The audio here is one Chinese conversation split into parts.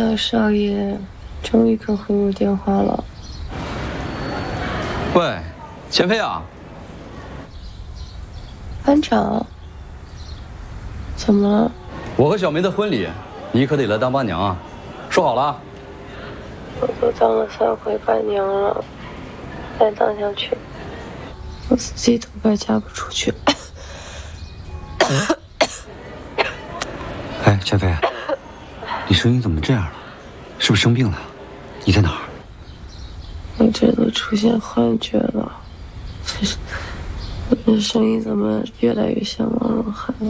少爷终于肯回我电话了。 喂，钱飞啊！ 班长，怎么了？ 我和小梅的婚礼，你可得来当伴娘啊！说好了啊。 我都当了3回伴娘了，再当下去，我自己都快嫁不出去。 哎，钱飞，你声音怎么这样了？是不是生病了？你在哪儿？ 我这都出现幻觉了，我的声音怎么越来越像王若涵了？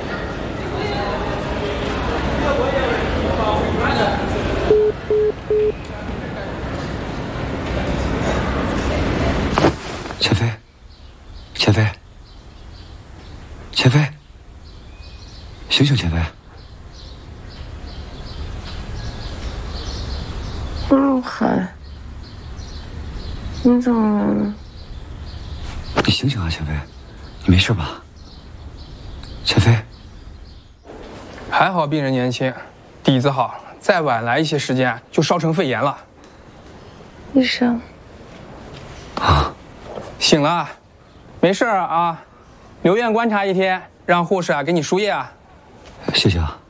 钱飞，钱飞，钱飞，醒醒，钱飞！ 王若涵，你怎么了？ 你醒醒啊，钱飞，你没事吧？钱飞， 还好病人年轻，底子好，再晚来一些时间就烧成肺炎了。 医生， 醒了，没事啊，留院观察1天，让护士给你输液啊。 谢谢啊。